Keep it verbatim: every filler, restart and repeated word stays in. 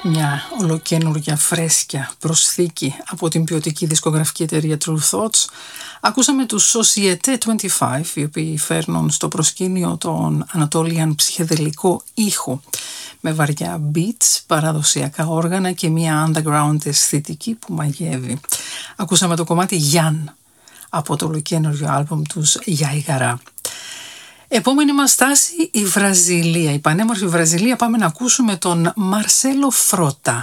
Μια ολοκαίνουργια φρέσκια προσθήκη από την ποιοτική δισκογραφική εταιρεία True Thoughts. Ακούσαμε τους Société είκοσι πέντε, οι οποίοι φέρνουν στο προσκήνιο τον Ανατόλιαν ψυχεδελικό ήχο με βαριά beats, παραδοσιακά όργανα και μια underground αισθητική που μαγεύει. Ακούσαμε το κομμάτι Γιάν από το ολοκαίνουργιο άλμπομ τους Γιάιγαρα. Επόμενη μας στάση η Βραζιλία, η πανέμορφη Βραζιλία. Πάμε να ακούσουμε τον Μαρσέλο Φρότα.